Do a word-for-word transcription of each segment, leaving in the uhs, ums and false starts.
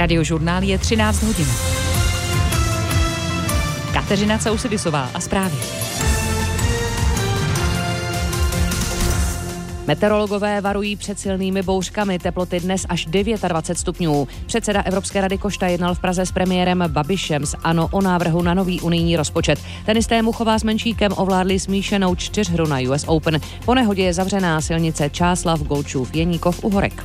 Radiožurnál je třináct hodin. Kateřina Causidisová a zprávy. Meteorologové varují před silnými bouřkami, teploty dnes až dvacet devět stupňů. Předseda Evropské rady Košta jednal v Praze s premiérem Babišem z ANO o návrhu na nový unijní rozpočet. Tenisté Muchová s Menšíkem ovládli smíšenou čtyřhru na U S Open. Po nehodě je zavřená silnice Čáslav, Golčův, Jeníkov, Uhorek.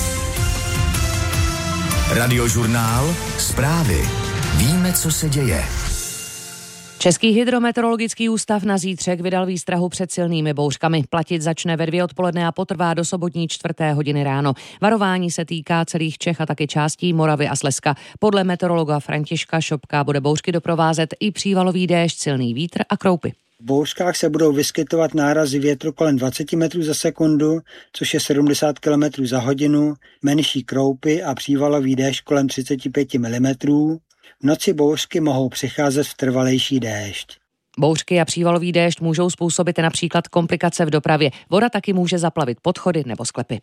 Radiožurnál, zprávy. Víme, co se děje. Český hydrometeorologický ústav na zítřek vydal výstrahu před silnými bouřkami. Platit začne ve dvě odpoledne a potrvá do sobotní čtvrté hodiny ráno. Varování se týká celých Čech a taky částí Moravy a Slezska. Podle meteorologa Františka Šopka bude bouřky doprovázet i přívalový déšť, silný vítr a kroupy. V bouřkách se budou vyskytovat nárazy větru kolem dvacet metrů za sekundu, což je sedmdesát kilometrů za hodinu, menší kroupy a přívalový déšť kolem třicet pět milimetrů. V noci bouřky mohou přicházet v trvalejší déšť. Bouřky a přívalový déšť můžou způsobit například komplikace v dopravě. Voda taky může zaplavit podchody nebo sklepy.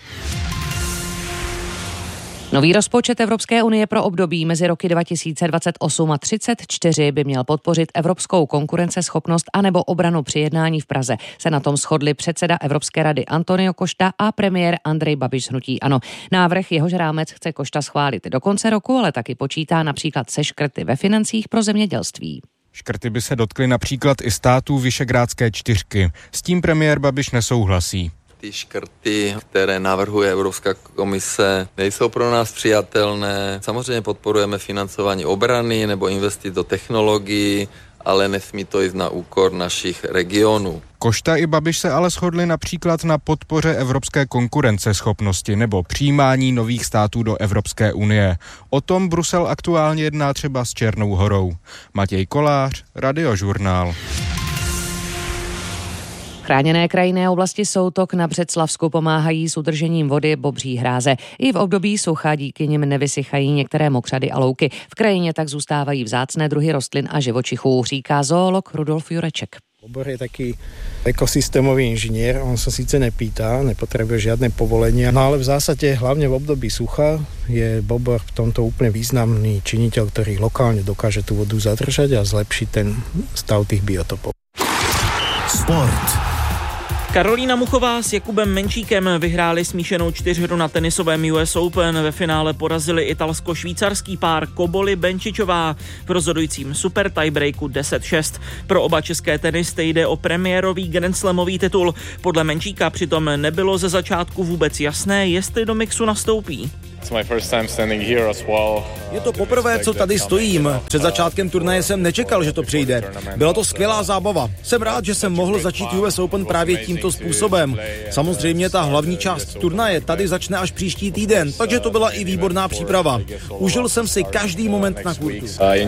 Nový rozpočet Evropské unie pro období mezi roky dva tisíce dvacet osm a třicet čtyři by měl podpořit evropskou konkurenceschopnost anebo obranu při jednání v Praze. Se na tom shodli předseda Evropské rady Antonio Košta a premiér Andrej Babiš z hnutí ANO. Návrh, jehož rámec chce Košta schválit do konce roku, ale taky počítá například se škrty ve financích pro zemědělství. Škrty by se dotkly například i států Visegrádské čtyřky. S tím premiér Babiš nesouhlasí. Ty škrty, které navrhuje Evropská komise, nejsou pro nás přijatelné. Samozřejmě podporujeme financování obrany nebo investic do technologií, ale nesmí to jít na úkor našich regionů. Košta i Babiš se ale shodli například na podpoře evropské konkurenceschopnosti nebo přijímání nových států do Evropské unie. O tom Brusel aktuálně jedná třeba s Černou Horou. Matěj Kolář, Radiožurnál. Chráněné krajinné oblasti Soutok na Břeclavsku pomáhají s udržením vody bobří hráze. I v období sucha díky nim nevysychají některé mokřady a louky. V krajině tak zůstávají vzácné druhy rostlin a živočichů, říká zoolog Rudolf Jureček. Bobr je taký ekosystémový inžinier, on sa síce nepýta, nepotrebuje žiadne povolenia, no ale v zásade hlavne v období sucha je bobr v tomto úplne významný činiteľ, ktorý lokálne dokáže tú vodu zadržať a zlepšiť ten stav tých biotopov. Sport. Karolína Muchová s Jakubem Menšíkem vyhráli smíšenou čtyřhru na tenisovém U S Open. Ve finále porazili italsko-švýcarský pár Koboli Benčičová v rozhodujícím super tiebreaku deset šest. Pro oba české tenisty jde o premiérový grandslamový titul. Podle Menšíka přitom nebylo ze začátku vůbec jasné, jestli do mixu nastoupí. Je to poprvé, co tady stojím. Před začátkem turnaje jsem nečekal, že to přijde. Byla to skvělá zábava. Jsem rád, že jsem mohl začít U S Open právě tímto způsobem. Samozřejmě ta hlavní část turnaje tady začne až příští týden, takže to byla i výborná příprava. Užil jsem si každý moment na kurtu.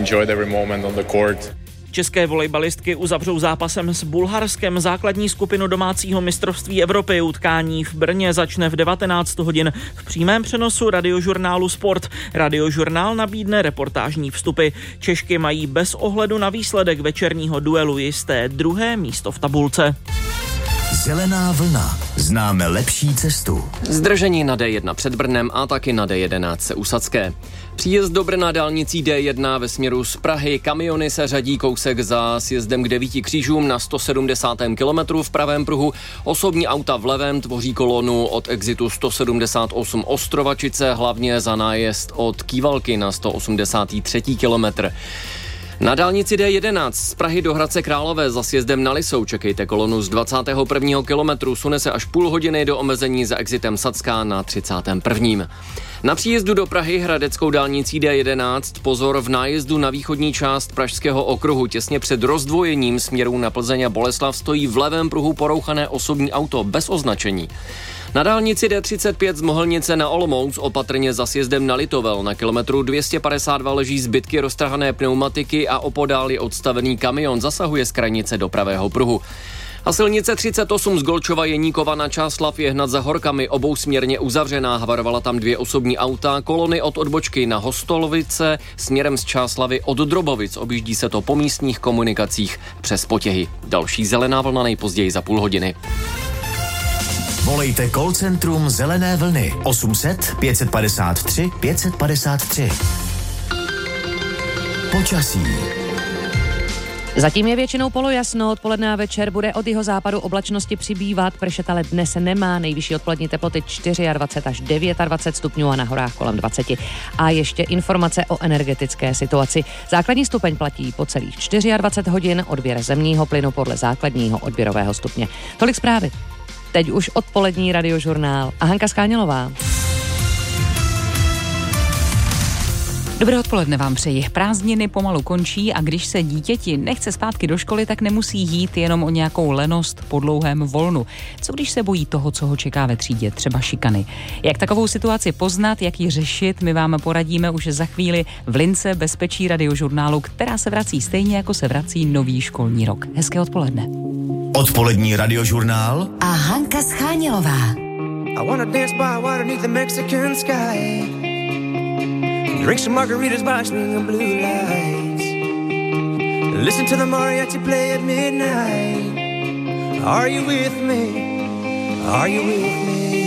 České volejbalistky uzavřou zápasem s Bulharskem základní skupinu domácího mistrovství Evropy. Utkání v Brně začne v devatenáct hodin v přímém přenosu Radiožurnálu Sport. Radiožurnál nabídne reportážní vstupy. Češky mají bez ohledu na výsledek večerního duelu jisté druhé místo v tabulce. Zelená vlna. Známe lepší cestu. Zdržení na D jedna před Brnem a taky na D jedenáct Usadské. Příjezd do Brna dálnicí D jedna ve směru z Prahy. Kamiony se řadí kousek za sjezdem k devíti křížům na sto sedmdesátém kilometru v pravém pruhu. Osobní auta v levém tvoří kolonu od exitu sto sedmdesát osm Ostrovačice, hlavně za nájezd od Kývalky na sto osmdesátý třetí kilometr. Na dálnici D jedenáct z Prahy do Hradce Králové za sjezdem na Lisou čekejte kolonu z dvacátého prvního kilometru, sune se až půl hodiny do omezení za exitem Sacká na třicátém prvním Na příjezdu do Prahy hradeckou dálnicí D jedenáct pozor v nájezdu na východní část Pražského okruhu. Těsně před rozdvojením směrů na Plzeň a Boleslav stojí v levém pruhu porouchané osobní auto bez označení. Na dálnici D třicet pět z Mohelnice na Olomouc opatrně za sjezdem na Litovel. Na kilometru dvě stě padesát dva leží zbytky roztrhané pneumatiky a opodál je odstavený kamion, zasahuje z krajnice do pravého pruhu. A silnice třicet osm z Golčova Jeníkova na Čáslav je hned za horkami, obousměrně uzavřená, havarovala tam dvě osobní auta, kolony od odbočky na Hostolovice směrem z Čáslavy od Drobovic, objíždí se to po místních komunikacích přes Potěhy. Další zelená vlna nejpozději za půl hodiny. Volejte call centrum Zelené vlny osm set pět padesát tři pět padesát tři. Počasí. Zatím je většinou polojasno, odpoledne a večer bude od jeho západu oblačnosti přibývat, pršet ale dnes nemá, nejvyšší odpolední teploty dvacet čtyři až dvacet devět stupňů a na horách kolem dvacet. A ještě informace o energetické situaci. Základní stupeň platí po celých dvacet čtyři hodin, odběr zemního plynu podle základního odběrového stupně. Tolik zprávy. Teď už odpolední radiožurnál a Hanka Skánělová. Dobré odpoledne vám přeji. Prázdniny pomalu končí a když se dítěti nechce zpátky do školy, tak nemusí jít jenom o nějakou lenost po dlouhém volnu. Co když se bojí toho, co ho čeká ve třídě, třeba šikany? Jak takovou situaci poznat, jak ji řešit, my vám poradíme už za chvíli v lince bezpečí radiožurnálu, která se vrací stejně, jako se vrací nový školní rok. Hezké odpoledne. Odpolední radiožurnál a Hanka Schánělová. I wanna dance by water beneath the Mexican sky. Drink some margaritas by swinging blue lights. Listen to the mariachi play at midnight. Are you with me? Are you with me?